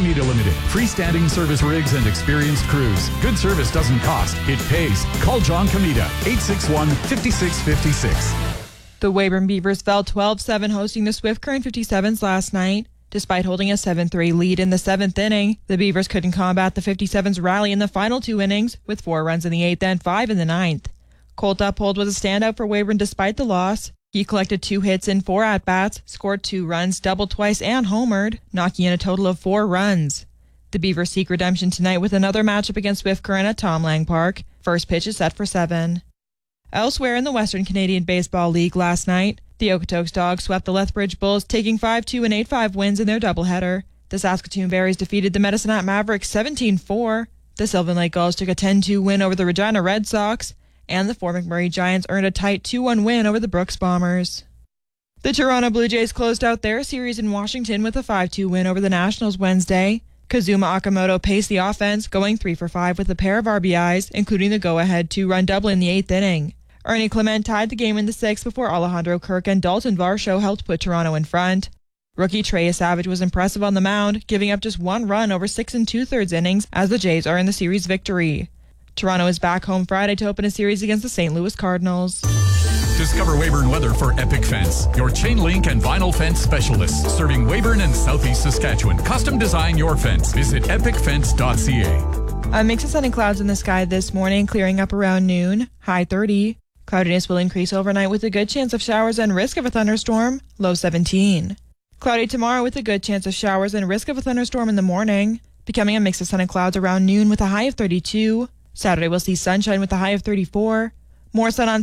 Comida Limited. Freestanding service rigs and experienced crews. Good service doesn't cost. It pays. Call John Comida. 861-5656. The Weyburn Beavers fell 12-7 hosting the Swift Current 57s last night. Despite holding a 7-3 lead in the 7th inning, the Beavers couldn't combat the 57s' rally in the final 2 innings with 4 runs in the 8th and 5 in the 9th. Colt Uphold was a standout for Weyburn despite the loss. He collected 2 hits in 4 at-bats, scored 2 runs, doubled twice, and homered, knocking in a total of 4 runs. The Beavers seek redemption tonight with another matchup against Swift Current at Tom Lang Park. First pitch is set for 7. Elsewhere in the Western Canadian Baseball League last night, the Okotoks Dogs swept the Lethbridge Bulls, taking 5-2 and 8-5 wins in their doubleheader. The Saskatoon Berries defeated the Medicine Hat Mavericks 17-4. The Sylvan Lake Gulls took a 10-2 win over the Regina Red Sox, and the Fort McMurray Giants earned a tight 2-1 win over the Brooks Bombers. The Toronto Blue Jays closed out their series in Washington with a 5-2 win over the Nationals Wednesday. Kazuma Okamoto paced the offense, going 3 for 5 with a pair of RBIs, including the go-ahead 2-run double in the 8th inning. Ernie Clement tied the game in the 6th before Alejandro Kirk and Dalton Varsho helped put Toronto in front. Rookie Trey Savage was impressive on the mound, giving up just 1 run over 6 2/3 innings as the Jays earned the series victory. Toronto is back home Friday to open a series against the St. Louis Cardinals. Discover Weyburn Weather for Epic Fence, your chain link and vinyl fence specialist, serving Weyburn and Southeast Saskatchewan. Custom design your fence. Visit epicfence.ca. A mix of sun and clouds in the sky this morning, clearing up around noon, high 30. Cloudiness will increase overnight with a good chance of showers and risk of a thunderstorm, low 17. Cloudy tomorrow with a good chance of showers and risk of a thunderstorm in the morning, becoming a mix of sun and clouds around noon with a high of 32. Saturday we'll see sunshine with a high of 34. More sun on